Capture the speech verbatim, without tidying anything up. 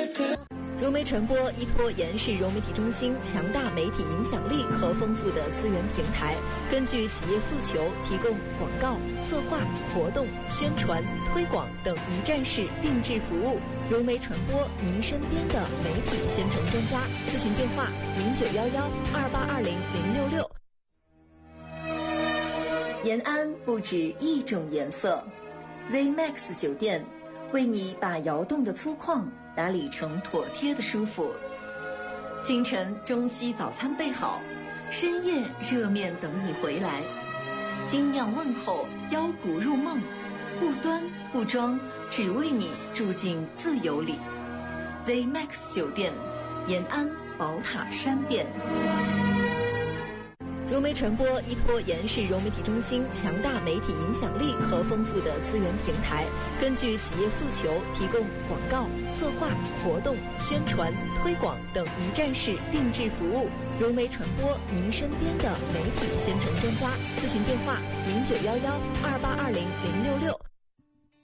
融媒传播依托延世融媒体中心强大媒体影响力和丰富的资源平台，根据企业诉求，提供广告、策划、活动、宣传、推广等一站式定制服务。融媒传播，您身边的媒体宣传专家。咨询电话：零九幺幺二八二零零六六。延安不止一种颜色 ，Z Max 酒店为你把窑洞的粗犷打理成妥帖的舒服。清晨中西早餐备好，深夜热面等你回来。精酿问候，邀骨入梦，不端不装，只为你住进自由里。Z Max 酒店，延安宝塔山店。融媒传播依托延世融媒体中心强大媒体影响力和丰富的资源平台，根据企业诉求，提供广告、策划、活动、宣传、推广等一站式定制服务。融媒传播，您身边的媒体宣传专家。咨询电话：零九幺幺二八二零零六六。